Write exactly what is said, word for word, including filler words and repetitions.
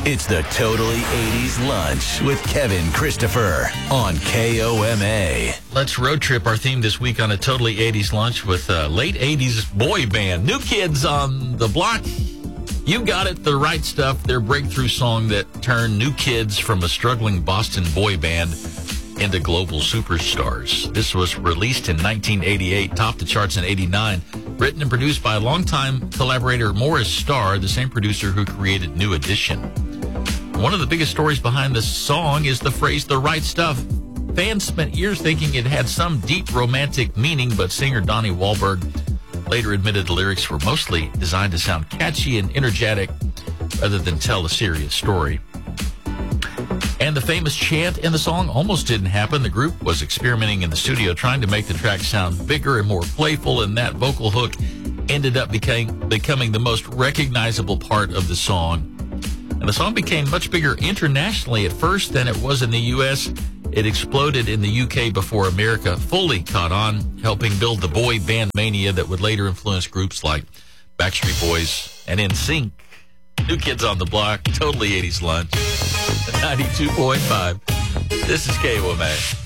It's the Totally eighties Lunch with Kevin Christopher on K O M A. Let's road trip our theme this week on a Totally eighties Lunch with a late eighties boy band. New Kids on the Block. You Got It, The Right Stuff, their breakthrough song that turned New Kids from a struggling Boston boy band into global superstars. This was released in nineteen eighty-eight, topped the charts in eighty-nine, written and produced by longtime collaborator Morris Starr, the same producer who created New Edition. One of the biggest stories behind this song is the phrase, the right stuff. Fans spent years thinking it had some deep romantic meaning, but singer Donnie Wahlberg later admitted the lyrics were mostly designed to sound catchy and energetic rather than tell a serious story. And the famous chant in the song almost didn't happen. The group was experimenting in the studio trying to make the track sound bigger and more playful, and that vocal hook ended up became, becoming the most recognizable part of the song. And the song became much bigger internationally at first than it was in the U S. It exploded in the U K before America fully caught on, helping build the boy band mania that would later influence groups like Backstreet Boys and N Sync. New Kids on the Block, Totally eighties Lunch, ninety-two point five. This is K O M A.